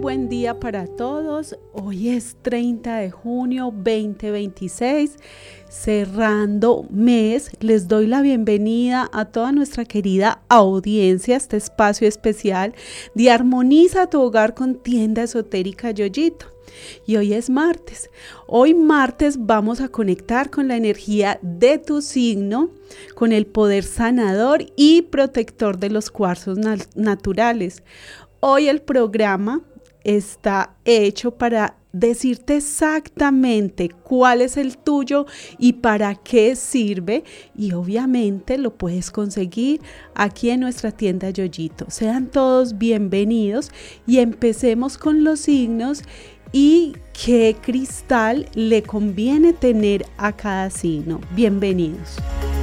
buen día para todos. Hoy es 30 de junio 2026, cerrando mes. Les doy la bienvenida a toda nuestra querida audiencia a este espacio especial de Armoniza tu hogar con Tienda Esotérica Yoyito. Y hoy es martes. Hoy martes vamos a conectar con la energía de tu signo, con el poder sanador y protector de los cuarzos naturales. Hoy el programa está hecho para decirte exactamente cuál es el tuyo y para qué sirve, y obviamente lo puedes conseguir aquí en nuestra tienda Yoyito. Sean todos bienvenidos y empecemos con los signos y qué cristal le conviene tener a cada signo. Bienvenidos.